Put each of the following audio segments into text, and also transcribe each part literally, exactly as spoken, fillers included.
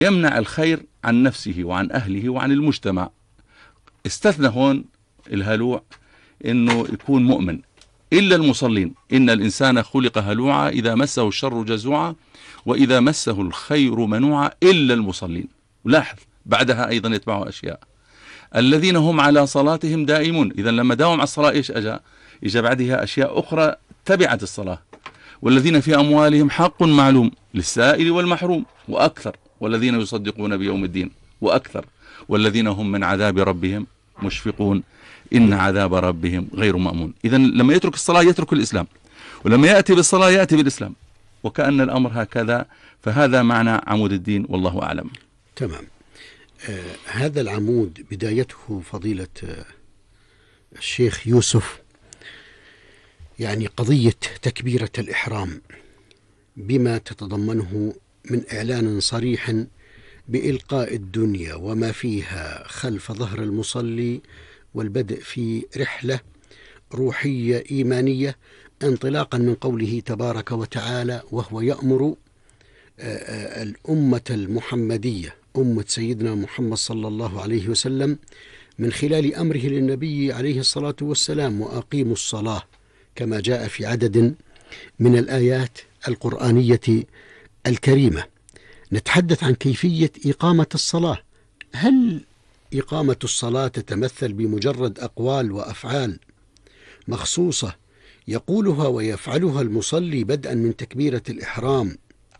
يمنع الخير عن نفسه وعن أهله وعن المجتمع. استثنى هون الهلوع إنه يكون مؤمن، إلا المصلين. إن الإنسان خلق هلوعا إذا مسه الشر جزوعا وإذا مسه الخير منوعا إلا المصلين. ولاحظ بعدها أيضا يتبعه أشياء: الذين هم على صلاتهم دائمون. إذا لما داوم على الصلاة إيش أجا؟ إجا بعدها أشياء أخرى تبعت الصلاة. والذين في أموالهم حق معلوم للسائل والمحروم وأكثر، والذين يصدقون بيوم الدين وأكثر، والذين هم من عذاب ربهم مشفقون إن عذاب ربهم غير مأمون. إذا لما يترك الصلاة يترك الإسلام، ولما يأتي بالصلاة يأتي بالإسلام، وكأن الأمر هكذا. فهذا معنى عمود الدين، والله أعلم. تمام. آه هذا العمود بدايته فضيلة آه الشيخ يوسف، يعني قضية تكبيرة الإحرام بما تتضمنه من إعلان صريح بإلقاء الدنيا وما فيها خلف ظهر المصلي، والبدء في رحلة روحية إيمانية انطلاقا من قوله تبارك وتعالى: وهو يأمر الأمة المحمدية أمة سيدنا محمد صلى الله عليه وسلم من خلال أمره للنبي عليه الصلاة والسلام: وأقيموا الصلاة، كما جاء في عدد من الآيات القرآنية الكريمة. نتحدث عن كيفية إقامة الصلاة. هل إقامة الصلاة تتمثل بمجرد أقوال وأفعال مخصوصة يقولها ويفعلها المصلي بدءا من تكبيرة الإحرام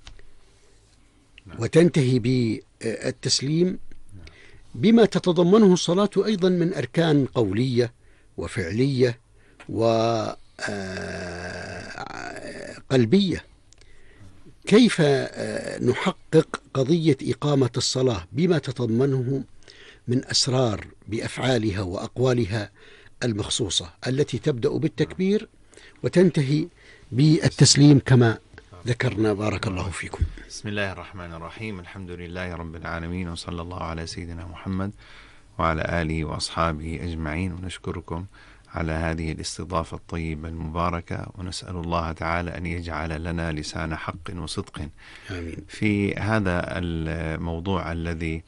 وتنتهي بالتسليم، بما تتضمنه الصلاة أيضا من أركان قولية وفعلية وقلبية؟ كيف نحقق قضية إقامة الصلاة بما تتضمنه من أسرار بأفعالها وأقوالها المخصوصة التي تبدأ بالتكبير وتنتهي بالتسليم كما ذكرنا؟ بارك الله فيكم. بسم الله الرحمن الرحيم. الحمد لله رب العالمين، وصلى الله على سيدنا محمد وعلى آله وأصحابه أجمعين. ونشكركم على هذه الاستضافة الطيبة المباركة، ونسأل الله تعالى أن يجعل لنا لسان حق وصدق آمين. في هذا الموضوع الذي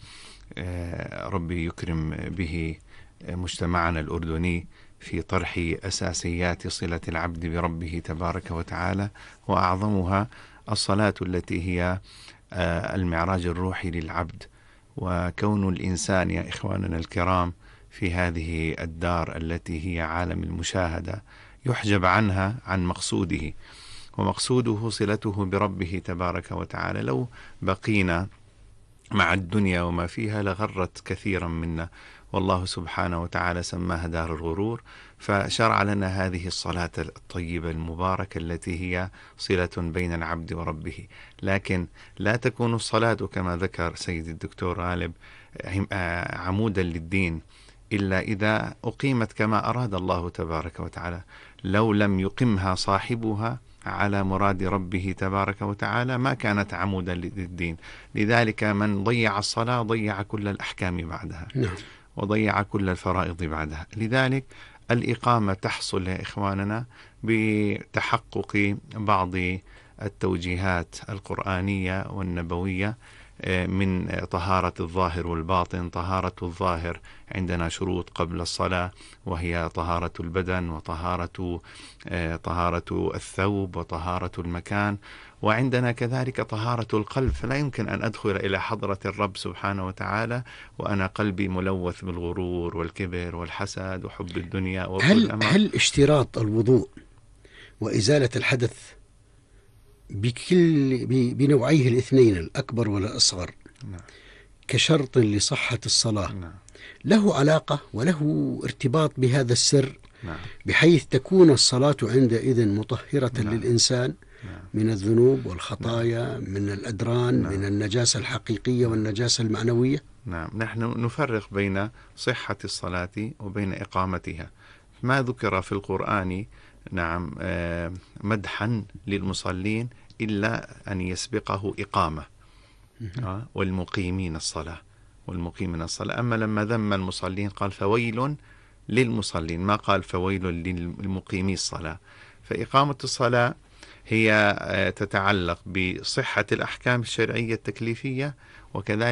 ربي يكرم به مجتمعنا الأردني في طرح أساسيات صلة العبد بربه تبارك وتعالى، وأعظمها الصلاة التي هي المعراج الروحي للعبد. وكون الإنسان يا إخواننا الكرام في هذه الدار التي هي عالم المشاهدة يحجب عنها عن مقصوده، ومقصوده صلته بربه تبارك وتعالى. لو بقينا مع الدنيا وما فيها لغرت كثيرا منا، والله سبحانه وتعالى سماها دار الغرور، فشرع لنا هذه الصلاة الطيبة المباركة التي هي صلة بين العبد وربه. لكن لا تكون الصلاة كما ذكر سيد الدكتور غالب عمودا للدين إلا إذا أقيمت كما أراد الله تبارك وتعالى. لو لم يقمها صاحبها على مراد ربه تبارك وتعالى ما كانت عمودا للدين. لذلك من ضيع الصلاة ضيع كل الأحكام بعدها، نعم. وضيع كل الفرائض بعدها. لذلك الإقامة تحصل يا إخواننا بتحقق بعض التوجيهات القرآنية والنبوية من طهارة الظاهر والباطن. طهارة الظاهر عندنا شروط قبل الصلاة، وهي طهارة البدن، وطهارة طهارة الثوب، وطهارة المكان، وعندنا كذلك طهارة القلب. فلا يمكن أن أدخل إلى حضرة الرب سبحانه وتعالى وأنا قلبي ملوث بالغرور والكبر والحسد وحب الدنيا وكل هل, أمر. هل اشتراط الوضوء وإزالة الحدث بكل بنوعيه الاثنين الأكبر والأصغر نعم. كشرط لصحة الصلاة نعم. له علاقة وله ارتباط بهذا السر، نعم. بحيث تكون الصلاة عندئذ مفرغة نعم. للإنسان نعم. من الذنوب والخطايا، نعم. من الأدران، نعم. من النجاسة الحقيقية والنجاسة المعنوية. نعم. نحن نفرق بين صحة الصلاة وبين إقامتها. ما ذكر في القرآن نعم مدحا للمصلين إلا أن يسبقه إقامة، والمقيمين الصلاة والمقيمين الصلاة. أما لما ذم المصلين قال فويل للمصلين، ما قال فويل للمقيمي الصلاة. فإقامة الصلاة هي تتعلق بصحة الأحكام الشرعية التكليفية، وكذلك